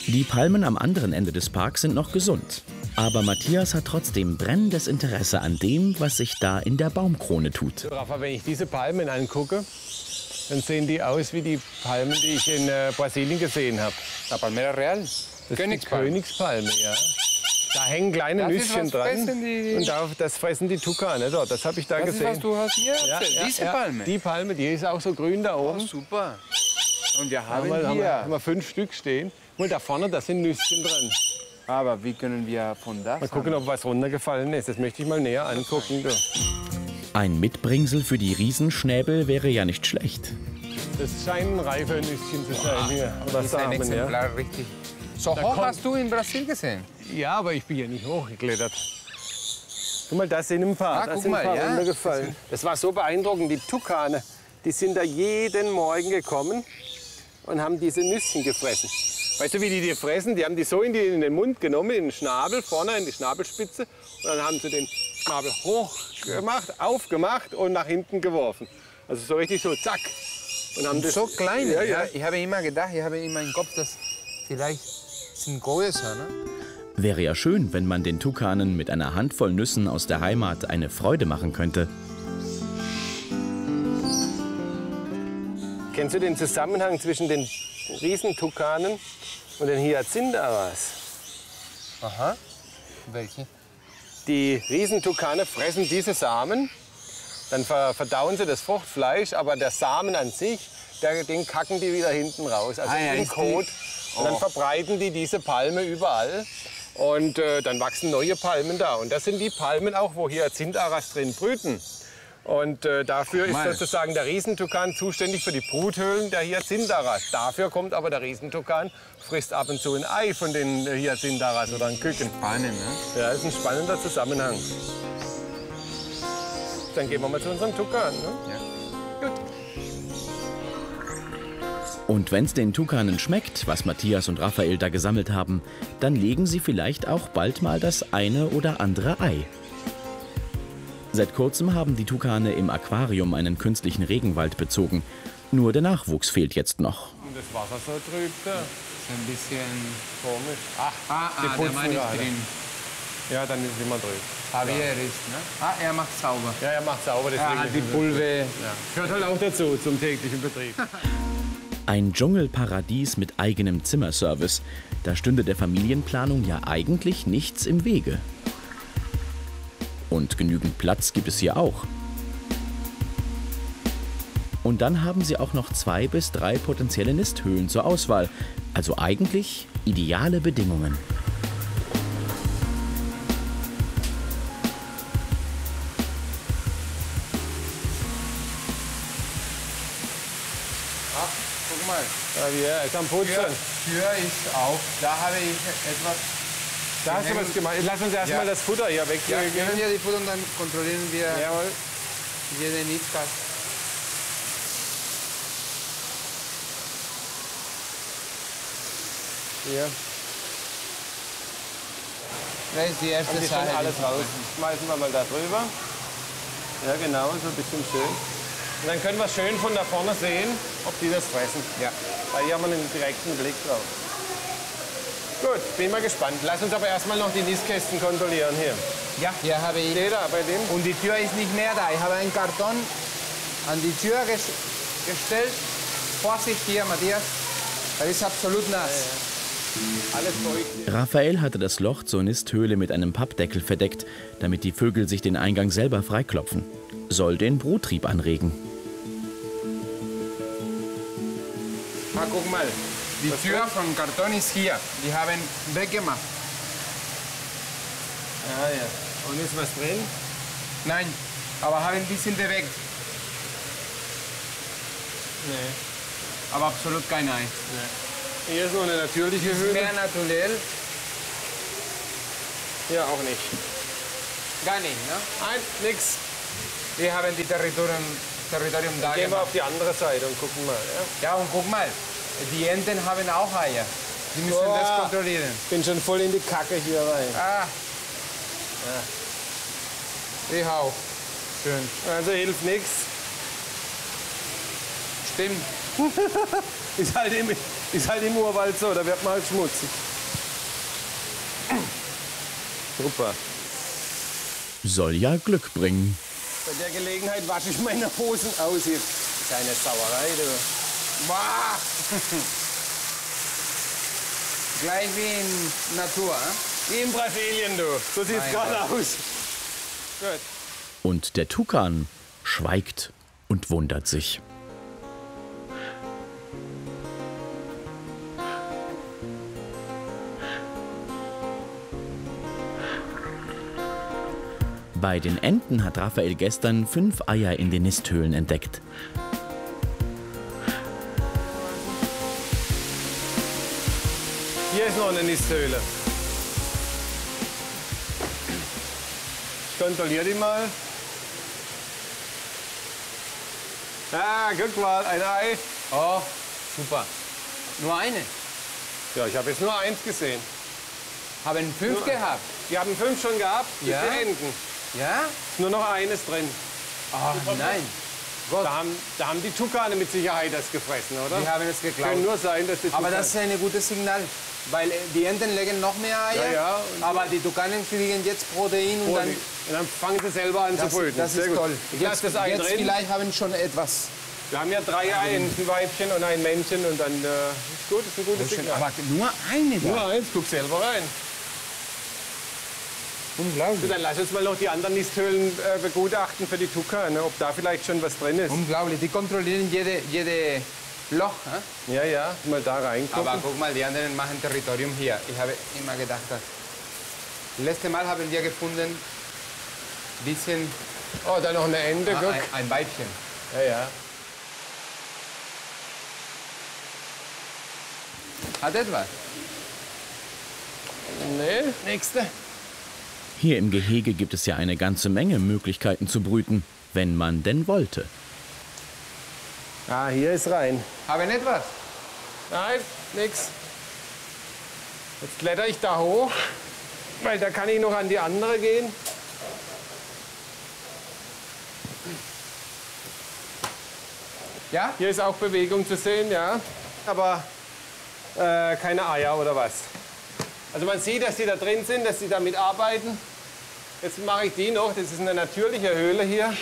Die Palmen am anderen Ende des Parks sind noch gesund. Aber Matthias hat trotzdem brennendes Interesse an dem, was sich da in der Baumkrone tut. Rafa, wenn ich diese Palmen angucke, dann sehen die aus wie die Palmen, die ich in Brasilien gesehen habe. La Palmera Real. Das ist die Königspalme, ja. Da hängen kleine Nüsschen dran und das fressen die Tukane dort. Das habe ich da gesehen. Das ist, was du hast hier erzählt. Ja, Diese Palme? Die Palme, die ist auch so grün da oben. Oh, super. Und wir haben haben wir 5 Stück stehen. Und da vorne, da sind Nüsschen dran. Aber wie können wir von da mal gucken, ob was runtergefallen ist. Das möchte ich mal näher angucken. Du. Ein Mitbringsel für die Riesenschnäbel wäre ja nicht schlecht. Das scheinen reife Nüsschen zu sein hier. Das ist ein Exemplar, richtig. So hoch hast du in Brasilien gesehen? Ja, aber ich bin ja nicht hochgeklettert. Guck mal, da sind ein paar. Da sind ein paar runtergefallen. Das war so beeindruckend. Die Tukane, die sind da jeden Morgen gekommen und haben diese Nüsschen gefressen. Weißt du, wie die fressen? Die haben die so in den Mund genommen, in den Schnabel, vorne in die Schnabelspitze. Und dann haben sie den Schnabel hoch gemacht, aufgemacht und nach hinten geworfen. Also so richtig so, zack. Und haben das so klein? Ja, ja. Ich habe immer gedacht, ich habe immer im Kopf, dass vielleicht sind größer, ne? Wäre ja schön, wenn man den Tukanen mit einer Handvoll Nüssen aus der Heimat eine Freude machen könnte. Kennst du den Zusammenhang zwischen den Riesentukanen und den Hyazintharas? Aha. Welche? Die Riesentukane fressen diese Samen, dann verdauen sie das Fruchtfleisch, aber der Samen an sich, den kacken die wieder hinten raus, also in Kot. Und dann verbreiten die diese Palme überall und dann wachsen neue Palmen da. Und das sind die Palmen auch, wo Hyazintharas drin brüten. Und dafür ist sozusagen der Riesentukan zuständig für die Bruthöhlen der Hyazintharas. Dafür kommt aber der Riesentukan, frisst ab und zu ein Ei von den Hyazintharas oder ein Küken. Spannend, ne? Ja, das ist ein spannender Zusammenhang. Dann gehen wir mal zu unserem Tukan. Ne? Ja. Gut. Und wenn es den Tukanen schmeckt, was Matthias und Raphael da gesammelt haben, dann legen sie vielleicht auch bald mal das eine oder andere Ei. Seit kurzem haben die Tukane im Aquarium einen künstlichen Regenwald bezogen. Nur der Nachwuchs fehlt jetzt noch. Und das Wasser so trüb da. Ist ein bisschen komisch. der Mann ist drin. Ja, dann ist es immer trüb. Javier ist, ne? Er macht sauber. Ja, er macht sauber. Deswegen die Pulver. Ja. Gehört halt auch dazu, zum täglichen Betrieb. Ein Dschungelparadies mit eigenem Zimmerservice. Da stünde der Familienplanung ja eigentlich nichts im Wege. Und genügend Platz gibt es hier auch. Und dann haben sie auch noch 2 bis 3 potenzielle Nisthöhlen zur Auswahl. Also eigentlich ideale Bedingungen. Guck mal. Ja, ist am Putzen. Tür ist auf. Da habe ich etwas. Da hast du was gemacht. Lass uns erstmal das Futter hier weg. Ja, geben wir die Futter und dann kontrollieren wir jede Nistkasten. Hier. Das ist die erste Haben die Sache. schon alles raus. Schmeißen wir mal da drüber. Ja, genau, so ein bisschen schön. Und dann können wir schön von da vorne sehen, ob die das fressen. Ja. Weil hier haben wir einen direkten Blick drauf. Gut, bin mal gespannt. Lass uns aber erstmal noch die Nistkästen kontrollieren hier. Ja, hier habe ich. Steht da bei dem? Und die Tür ist nicht mehr da. Ich habe einen Karton an die Tür gestellt. Vorsicht hier, Matthias. Das ist absolut nass. Alles feucht. Raphael hatte das Loch zur Nisthöhle mit einem Pappdeckel verdeckt, damit die Vögel sich den Eingang selber freiklopfen. Soll den Bruttrieb anregen. Guck mal. Die Tür vom Karton ist hier. Die haben weggemacht. Ja, ja. Und ist was drin? Nein, aber haben ein bisschen bewegt. Nee. Aber absolut kein Ei. Nee. Hier ist noch eine natürliche Höhle. Mehr naturell. Hier auch nicht. Gar nicht, ne? Nein, nix. Wir haben die Territorium da Gehen wir gemacht. auf die andere Seite und gucken mal. Ja? Ja, und guck mal. Die Enten haben auch Eier. Die müssen das kontrollieren. Ich bin schon voll in die Kacke hier rein. Ah. Ja. Ich auch. Schön. Also hilft nichts. Stimmt. Ist halt Ist halt im Urwald so, da wird man halt schmutzig. Super. Soll ja Glück bringen. Bei der Gelegenheit wasche ich meine Hosen aus hier. Keine Sauerei, du. Boah. Gleich wie in Natur. Wie in Brasilien, du. So sieht's gerade aus. Gut. Und der Tukan schweigt und wundert sich. Bei den Enten hat Raphael gestern 5 Eier in den Nisthöhlen entdeckt. Hier ist noch eine Nisthöhle. Ich kontrolliere die mal. Ah, guck mal, ein Ei. Oh, super. Nur eine. Ja, ich habe jetzt nur eins gesehen. Haben 5 gehabt. Die haben 5 schon gehabt, Ja? die Enten. Ja? Ist nur noch eines drin. Oh nein. Gott, Da haben die Tukane mit Sicherheit das gefressen, oder? die haben es Kann geklaut. nur sein, dass die Aber Tukane... das ist ein gutes Signal, weil die Enten legen noch mehr Eier, Ja, ja. aber die Tukanen kriegen jetzt Protein und dann... Und dann fangen sie selber an zu brüten. Das Sehr ist gut. toll. Ich lasse das Ei Jetzt drin. vielleicht haben schon etwas. Wir haben ja 3 Entenweibchen und ein Männchen und dann ist gut, ist ein gutes Signal. Aber nur eine da. Nur eins, guck selber rein. So, Unglaublich. dann lass uns mal noch die anderen Nisthöhlen begutachten für die Tukane, ob da vielleicht schon was drin ist. Unglaublich. Die kontrollieren jede Loch. Hä? Ja, ja, mal da reingucken. Aber guck mal, die anderen machen Territorium hier. Ich habe immer gedacht, das letzte Mal haben wir gefunden, bisschen Oh, da noch eine Ente, guck. ein Weibchen. Ja, ja. Hat etwas? Nee, nächste. Hier im Gehege gibt es ja eine ganze Menge Möglichkeiten zu brüten, wenn man denn wollte. Ah, hier ist rein. Haben etwas? Nein, nix. Jetzt kletter ich da hoch, weil da kann ich noch an die andere gehen. Ja? Hier ist auch Bewegung zu sehen, ja. Aber keine Eier oder was. Also man sieht, dass die da drin sind, dass sie damit arbeiten. Jetzt mache ich die noch. Das ist eine natürliche Höhle hier.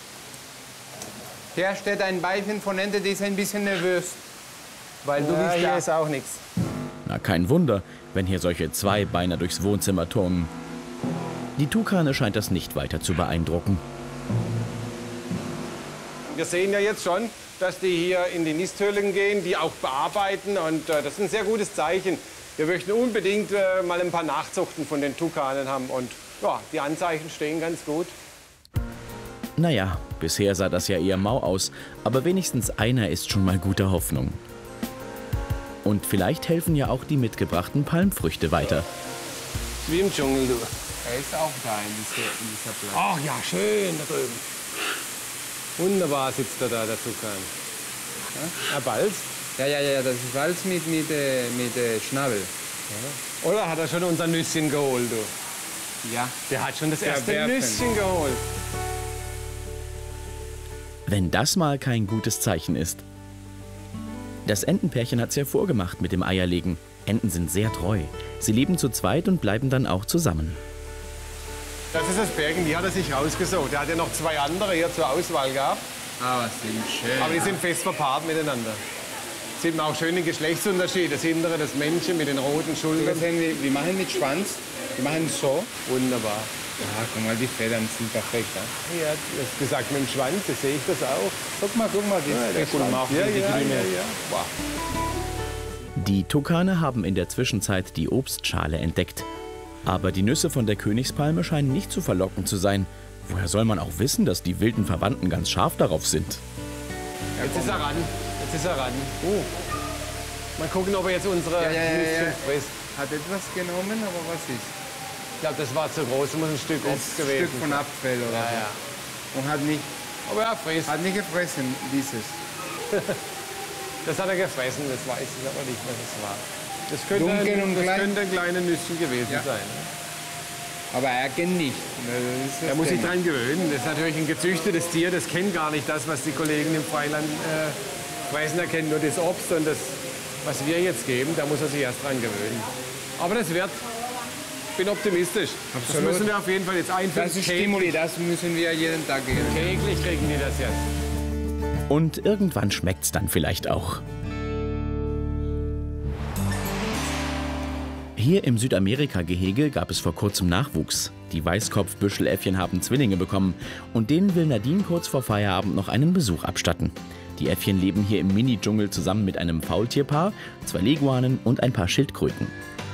Hier steht ein Weibchen von Ente, die ist ein bisschen nervös. Weil du bist hier da. ist auch nichts. Na, kein Wunder, wenn hier solche Zweibeiner durchs Wohnzimmer turnen. Die Tukane scheint das nicht weiter zu beeindrucken. Wir sehen ja jetzt schon, dass die hier in die Nisthöhlen gehen, die auch bearbeiten. Und das ist ein sehr gutes Zeichen. Wir möchten unbedingt mal ein paar Nachzuchten von den Tukanen haben. Und ja, die Anzeichen stehen ganz gut. Naja, bisher sah das ja eher mau aus, aber wenigstens einer ist schon mal guter Hoffnung. Und vielleicht helfen ja auch die mitgebrachten Palmfrüchte weiter. Wie im Dschungel, du. Er ist auch da in dieser Platz. Ach ja, schön da drüben. Wunderbar sitzt er da, der Tukan. Ja, Balz. Ja, das ist Walz mit Schnabel. Oder hat er schon unser Nüsschen geholt, du? Ja. Der hat schon das erste Werfen. Nüsschen geholt. Wenn das mal kein gutes Zeichen ist. Das Entenpärchen hat's ja vorgemacht mit dem Eierlegen. Enten sind sehr treu. Sie leben zu zweit und bleiben dann auch zusammen. Das ist das Pärchen, die hat er sich rausgesucht. Der hat ja noch 2 andere hier zur Auswahl gehabt. Aber sind schön. Aber die sind fest verpaart miteinander. Sieht man auch schön den Geschlechtsunterschied. Das hintere, das Männchen mit den roten Schultern. Wir machen mit Schwanz, wir machen so. Wunderbar. Ja, guck mal, die Federn sind perfekt. Ja, du hast gesagt mit dem Schwanz, das sehe ich das auch. Guck mal, Der guck mal, ja, die ja, grüne. ja. Wow. Die Tukane haben in der Zwischenzeit die Obstschale entdeckt. Aber die Nüsse von der Königspalme scheinen nicht zu verlockend zu sein. Woher soll man auch wissen, dass die wilden Verwandten ganz scharf darauf sind? Jetzt ist er ran. Jetzt ist er ran. Mal gucken, ob er jetzt unsere Nüsschen frisst. Hat etwas genommen, aber was ist? Ich glaube, das war zu groß. Das muss ein Stück Ein Obst gewesen Stück von Apfel oder Ja, ja. so. Und hat Aber er frisst. nicht gefressen, dieses. Das hat er gefressen, das weiß ich aber nicht, was es war. Das könnte, Dunkel und klein. könnte ein kleines Nüsschen gewesen Ja. sein. Aber er kennt nicht. Das ist das Er muss sich Thema. dran gewöhnen. Das ist natürlich ein gezüchtetes Tier, das kennt gar nicht das, was die Kollegen im Freiland fressen. Er kennt nur das Obst und das was wir jetzt geben, da muss er sich erst dran gewöhnen. Aber das wird. Ich bin optimistisch. Absolut. Das müssen wir auf jeden Fall jetzt einführen. Das ist Stimuli, das müssen wir jeden Tag geben. Täglich kriegen die das jetzt. Und irgendwann schmeckt's dann vielleicht auch. Hier im Südamerika-Gehege gab es vor kurzem Nachwuchs. Die Weißkopfbüscheläffchen haben Zwillinge bekommen und denen will Nadine kurz vor Feierabend noch einen Besuch abstatten. Die Äffchen leben hier im Mini-Dschungel zusammen mit einem Faultierpaar, 2 Leguanen und ein paar Schildkröten.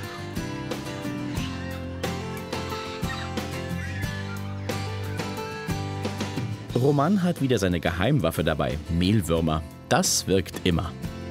Roman hat wieder seine Geheimwaffe dabei, Mehlwürmer. Das wirkt immer.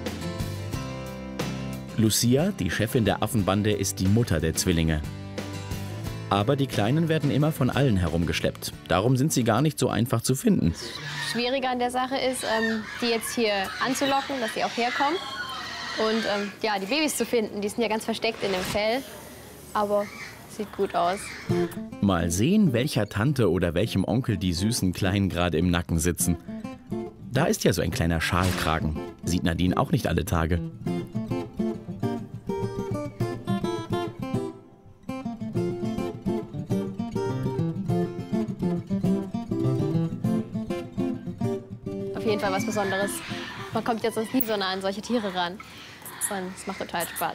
Lucia, die Chefin der Affenbande, ist die Mutter der Zwillinge. Aber die Kleinen werden immer von allen herumgeschleppt. Darum sind sie gar nicht so einfach zu finden. Schwieriger an der Sache ist, die jetzt hier anzulocken, dass sie auch herkommen. Und ja, die Babys zu finden, die sind ja ganz versteckt in dem Fell. Aber sieht gut aus. Mal sehen, welcher Tante oder welchem Onkel die süßen Kleinen gerade im Nacken sitzen. Da ist ja so ein kleiner Schalkragen. Sieht Nadine auch nicht alle Tage. Auf jeden Fall was Besonderes. Man kommt jetzt sonst nie so nah an solche Tiere ran. Und es macht total Spaß.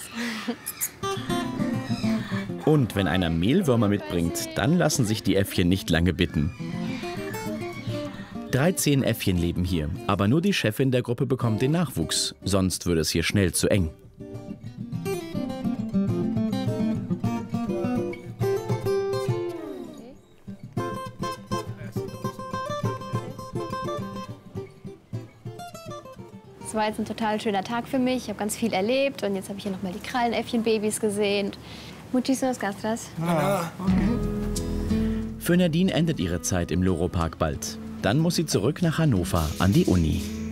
Und wenn einer Mehlwürmer mitbringt, dann lassen sich die Äffchen nicht lange bitten. 13 Äffchen leben hier, aber nur die Chefin der Gruppe bekommt den Nachwuchs. Sonst würde es hier schnell zu eng. Es war jetzt ein total schöner Tag für mich. Ich habe ganz viel erlebt und jetzt habe ich hier noch mal die Krallenäffchenbabys gesehen. Muchísimas gracias. Für Nadine endet ihre Zeit im Loro Park bald. Dann muss sie zurück nach Hannover an die Uni.